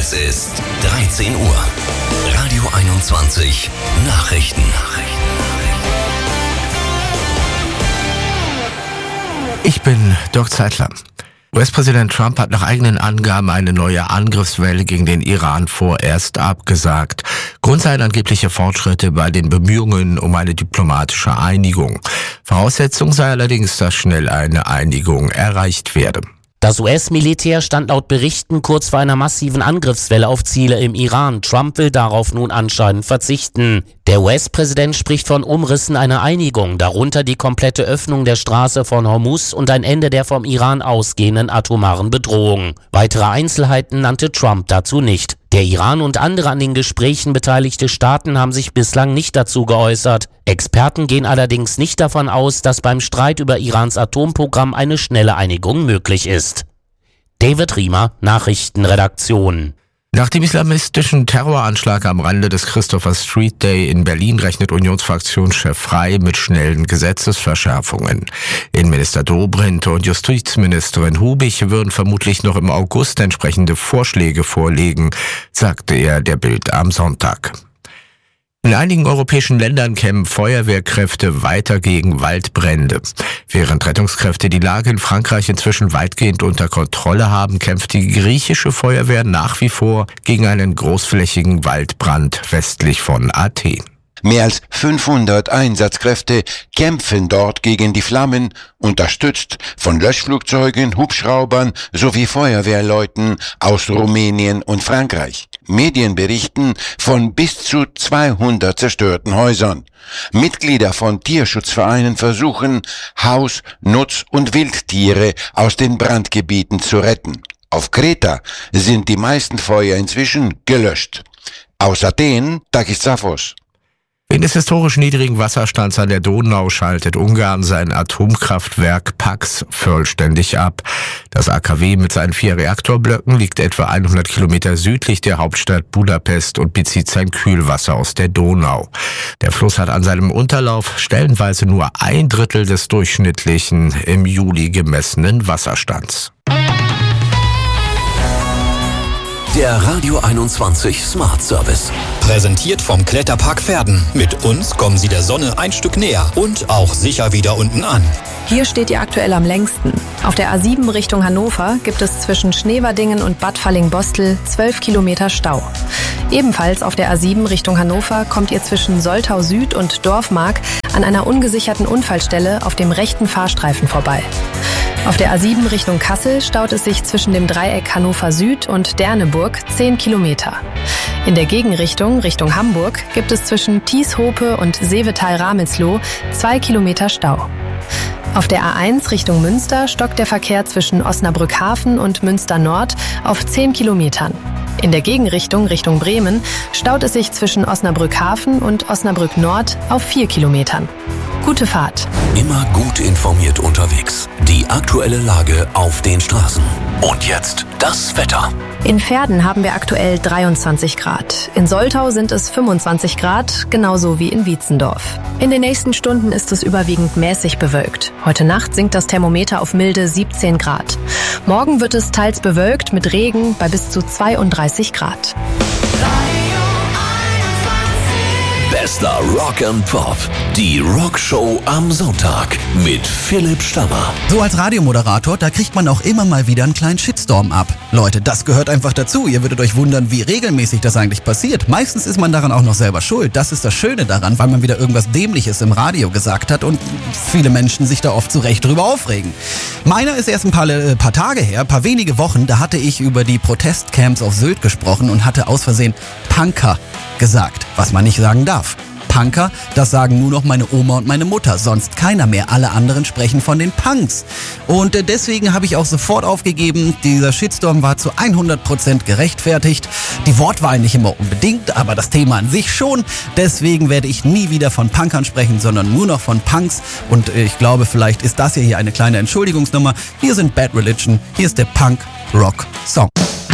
Es ist 13 Uhr. Radio 21 Nachrichten. Ich bin Dirk Zeitler. US-Präsident Trump hat nach eigenen Angaben eine neue Angriffswelle gegen den Iran vorerst abgesagt. Grund seien angebliche Fortschritte bei den Bemühungen um eine diplomatische Einigung. Voraussetzung sei allerdings, dass schnell eine Einigung erreicht werde. Das US-Militär stand laut Berichten kurz vor einer massiven Angriffswelle auf Ziele im Iran. Trump will darauf nun anscheinend verzichten. Der US-Präsident spricht von Umrissen einer Einigung, darunter die komplette Öffnung der Straße von Hormuz und ein Ende der vom Iran ausgehenden atomaren Bedrohung. Weitere Einzelheiten nannte Trump dazu nicht. Der Iran und andere an den Gesprächen beteiligte Staaten haben sich bislang nicht dazu geäußert. Experten gehen allerdings nicht davon aus, dass beim Streit über Irans Atomprogramm eine schnelle Einigung möglich ist. David Riemer, Nachrichtenredaktion. Nach dem islamistischen Terroranschlag am Rande des Christopher Street Day in Berlin rechnet Unionsfraktionschef Frey mit schnellen Gesetzesverschärfungen. Innenminister Dobrindt und Justizministerin Hubig würden vermutlich noch im August entsprechende Vorschläge vorlegen, sagte er der Bild am Sonntag. In einigen europäischen Ländern kämpfen Feuerwehrkräfte weiter gegen Waldbrände. Während Rettungskräfte die Lage in Frankreich inzwischen weitgehend unter Kontrolle haben, kämpft die griechische Feuerwehr nach wie vor gegen einen großflächigen Waldbrand westlich von Athen. Mehr als 500 Einsatzkräfte kämpfen dort gegen die Flammen, unterstützt von Löschflugzeugen, Hubschraubern sowie Feuerwehrleuten aus Rumänien und Frankreich. Medien berichten von bis zu 200 zerstörten Häusern. Mitglieder von Tierschutzvereinen versuchen, Haus-, Nutz- und Wildtiere aus den Brandgebieten zu retten. Auf Kreta sind die meisten Feuer inzwischen gelöscht. Aus Athen, Takis Tsafos. Wegen des historisch niedrigen Wasserstands an der Donau schaltet Ungarn sein Atomkraftwerk Paks vollständig ab. Das AKW mit seinen 4 Reaktorblöcken liegt etwa 100 Kilometer südlich der Hauptstadt Budapest und bezieht sein Kühlwasser aus der Donau. Der Fluss hat an seinem Unterlauf stellenweise nur 1/3 des durchschnittlichen im Juli gemessenen Wasserstands. Der Radio 21 Smart Service. Präsentiert vom Kletterpark Verden. Mit uns kommen Sie der Sonne ein Stück näher und auch sicher wieder unten an. Hier steht ihr aktuell am längsten. Auf der A7 Richtung Hannover gibt es zwischen Schneverdingen und Bad Falling-Bostel 12 Kilometer Stau. Ebenfalls auf der A7 Richtung Hannover kommt ihr zwischen Soltau Süd und Dorfmark an einer ungesicherten Unfallstelle auf dem rechten Fahrstreifen vorbei. Auf der A7 Richtung Kassel staut es sich zwischen dem Dreieck Hannover Süd und Derneburg 10 Kilometer. In der Gegenrichtung, Richtung Hamburg, gibt es zwischen Tieshope und Seevetal-Ramelsloh 2 Kilometer Stau. Auf der A1 Richtung Münster stockt der Verkehr zwischen Osnabrück-Hafen und Münster Nord auf 10 Kilometern. In der Gegenrichtung, Richtung Bremen, staut es sich zwischen Osnabrück-Hafen und Osnabrück Nord auf 4 Kilometern. Gute Fahrt. Immer gut informiert unterwegs. Die aktuelle Lage auf den Straßen. Und jetzt das Wetter. In Verden haben wir aktuell 23 Grad. In Soltau sind es 25 Grad, genauso wie in Wietzendorf. In den nächsten Stunden ist es überwiegend mäßig bewölkt. Heute Nacht sinkt das Thermometer auf milde 17 Grad. Morgen wird es teils bewölkt mit Regen bei bis zu 32 Grad. Bester Rock and Pop. Die Rockshow am Sonntag mit Philipp Stammer. So als Radiomoderator, da kriegt man auch immer mal wieder einen kleinen Shitstorm ab. Leute, das gehört einfach dazu. Ihr würdet euch wundern, wie regelmäßig das eigentlich passiert. Meistens ist man daran auch noch selber schuld. Das ist das Schöne daran, weil man wieder irgendwas Dämliches im Radio gesagt hat und viele Menschen sich da oft zu Recht drüber aufregen. Meiner ist erst ein paar Tage her, ein paar wenige Wochen, da hatte ich über die Protestcamps auf Sylt gesprochen und hatte aus Versehen Punker gesagt, was man nicht sagen darf. Punker, das sagen nur noch meine Oma und meine Mutter, sonst keiner mehr. Alle anderen sprechen von den Punks. Und deswegen habe ich auch sofort aufgegeben. Dieser Shitstorm war zu 100% gerechtfertigt. Die Wortwahl nicht immer unbedingt, aber das Thema an sich schon. Deswegen werde ich nie wieder von Punkern sprechen, sondern nur noch von Punks. Und ich glaube, vielleicht ist das hier eine kleine Entschuldigungsnummer. Hier sind Bad Religion, hier ist der Punk-Rock-Song.